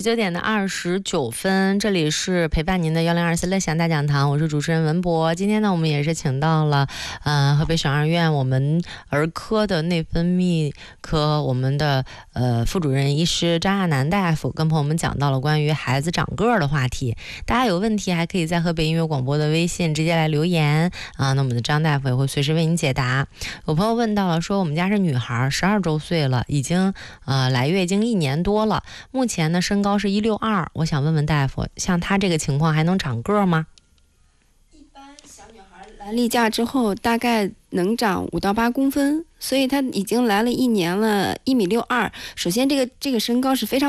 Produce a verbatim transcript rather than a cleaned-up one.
十九点的二十九分，这里是陪伴您的幺零二四乐享大讲堂，我是主持人文博。今天呢，我们也是请到了，呃，河北省二院我们儿科的内分泌科我们的呃副主任医师张亚楠大夫，跟朋友们讲到了关于孩子长个儿的话题。大家有问题还可以在河北音乐广播的微信直接来留言啊，那我们的张大夫也会随时为您解答。有朋友问到了，说我们家是女孩，十二周岁了，已经呃来月经一年多了，目前呢身高是一六二，我想问问大夫，像她这个情况还能长个儿吗？ 一般小女孩来例假之后大概能长五到八公分，所以她已经来了一年了，一米六二。首先这个这个身高是非常